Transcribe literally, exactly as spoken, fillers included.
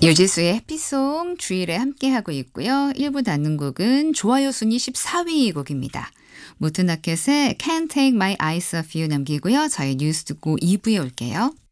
유지수의 해피송 주일에 함께하고 있고요. 일 부 듣는 곡은 좋아요 순위 십사 위 곡입니다. 무트나켓의 Can't Take My Eyes Off You 남기고요. 저희 뉴스 듣고 이 부에 올게요.